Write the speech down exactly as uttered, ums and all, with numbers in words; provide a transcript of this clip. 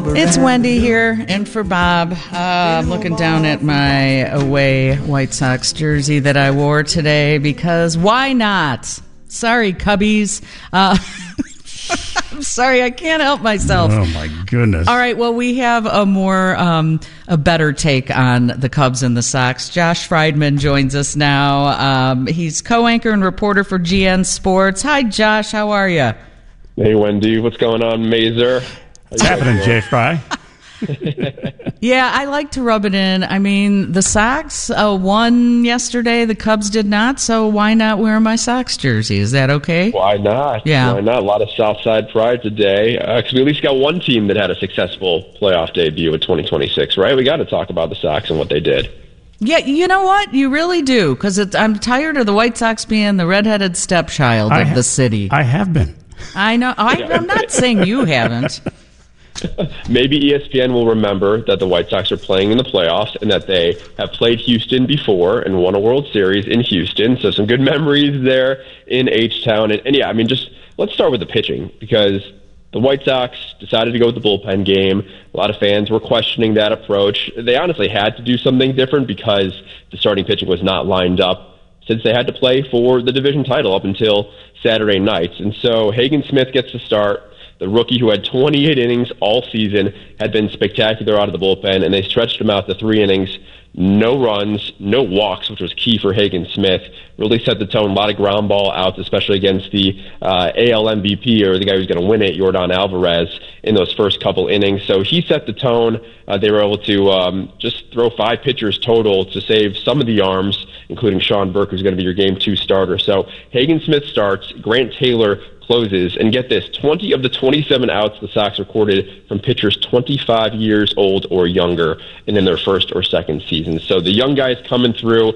It's Wendy here, in for Bob. Uh, I'm looking down at my away White Sox jersey that I wore today because why not? Sorry, Cubbies. Uh, I'm sorry, I can't help myself. Oh, my goodness. All right, well, we have a more, um, a better take on the Cubs and the Sox. Josh Friedman joins us now. Um, he's co-anchor and reporter for G N Sports. Hi, Josh. How are you? Hey, Wendy. What's going on, Mazer? What's happening, Jay Fry? Yeah, I like to rub it in. I mean, the Sox uh, won yesterday. The Cubs did not, so why not wear my Sox jersey? Is that okay? Why not? Yeah. Why not? A lot of Southside pride today. Uh, 'cause we at least got one team that had a successful playoff debut in twenty twenty-six, right? We got to talk about the Sox and what they did. Yeah, you know what? You really do, because I'm tired of the White Sox being the redheaded stepchild I of ha- the city. I have been. I know. I, I'm not saying you haven't. Maybe E S P N will remember that the White Sox are playing in the playoffs and that they have played Houston before and won a World Series in Houston. So some good memories there in H-Town. And, and yeah, I mean, just let's start with the pitching because the White Sox decided to go with the bullpen game. A lot of fans were questioning that approach. They honestly had to do something different because the starting pitching was not lined up since they had to play for the division title up until Saturday nights. And so Hagen Smith gets to start. The rookie who had twenty-eight innings all season had been spectacular out of the bullpen, and they stretched him out to three innings, no runs, no walks, which was key for Hagen Smith. Really set the tone. A lot of ground ball outs, especially against the uh, A L M V P, or the guy who's going to win it, Yordan Alvarez, in those first couple innings. So he set the tone. Uh, they were able to um, just throw five pitchers total to save some of the arms, including Sean Burke, who's going to be your game two starter. So Hagen Smith starts. Grant Taylor closes, and get this, twenty of the twenty-seven outs the Sox recorded from pitchers twenty-five years old or younger and in their first or second season. So the young guys coming through.